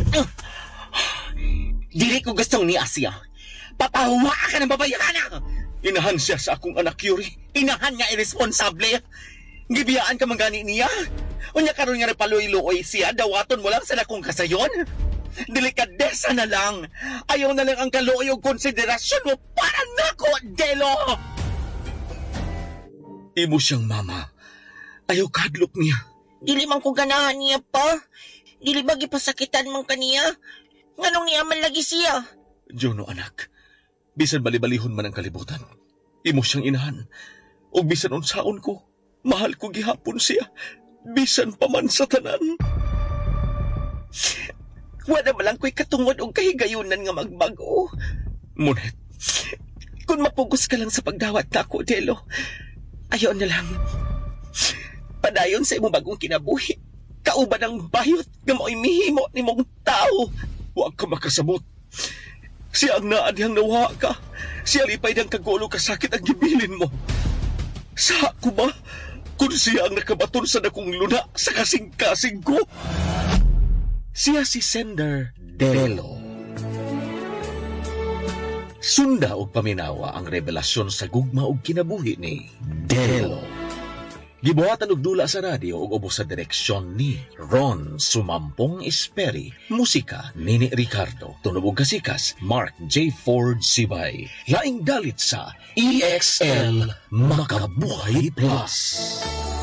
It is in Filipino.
Dili ko gustong ni Asia. Papahuwa ka ng babayana! Inahan siya sa akong anak, Yuri. Inahan nga irresponsable. Gibiyaan ka manggani niya. Unya karon nga repaluy-luoy siya, dawaton mo lang sa nakong kasayon. Delikadesa na lang. Ayaw na lang ang kaluoy o konsiderasyon mo para nako, Delo! Imo siyang mama. Ayaw kadlok niya. Dili man ko ganahan niya pa. Dili ba gipasakitan man kaniya? Nganong niya man lagi siya? Jono, anak. Bisan balibalihon man ang kalibutan. Imo siyang inahan. O bisan unsaon ko, mahal ko gihapon siya. Bisan pa man sa tanan. Wala malang ko'y katungod o kahigayunan nga magbago. Monet. Kung mapugos ka lang sa pagdawat na ako, Delo, ayaw na lang. Padayon sa imong bagong kinabuhi. Kauban ang bayot nga mo'y mihimo ni mong tao. Huwag ka makasabot. Siya ang naadihang nawa ka. Siya lipay ng kagulo kasakit ang gibilin mo. Sa ako ba? Kung siya ang nakabaton sa dakong luna sa kasing-kasing ko. Siya si Sender Delo. Sunda og paminawa ang revelasyon sa gugma og kinabuhi ni Delo. Gibuhatan og dula sa radyo ug ubos sa direksyon ni Ron Sumampong Esperi. Musika Nini Ricardo. Tunog ug kasikas Mark J. Ford Sibay. Laing dalit sa EXL Makabuhay Plus.